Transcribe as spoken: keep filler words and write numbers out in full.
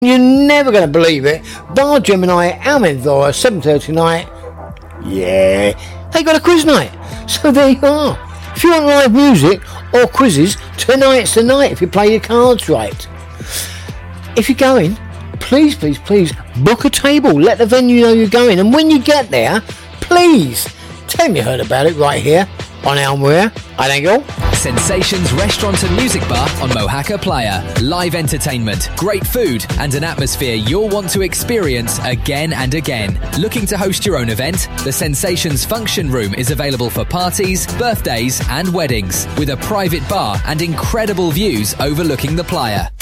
You're never going to believe it. Bar Gemini, Almendora, seven thirty night. Yeah, they got a quiz night. So there you are. If you want live music or quizzes, tonight's the night if you play your cards right. If you're going, please, please, please book a table. Let the venue know you're going. And when you get there, please tell them you heard about it right here on Elmweir. I thank you all. Sensations Restaurant and Music Bar on Mohaca Playa. Live entertainment, great food, and an atmosphere you'll want to experience again and again. Looking to host your own event? The Sensations Function Room is available for parties, birthdays, and weddings, with a private bar and incredible views overlooking the playa.